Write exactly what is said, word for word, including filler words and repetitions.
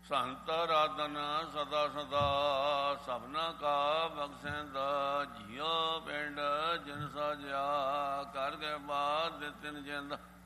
ਸੰਤ ਰਾਧਨ ਸਦਾ ਸਦਾ ਸਭਨਾ ਕਾ ਬਖਸ਼ੈਂਦਾ। ਜੀਉ ਪਿੰਡ ਜਿਨ ਸਾਜਿਆ ਕਰ ਕੇ ਬਾਦ ਤਿਨ ਜਿੰਦ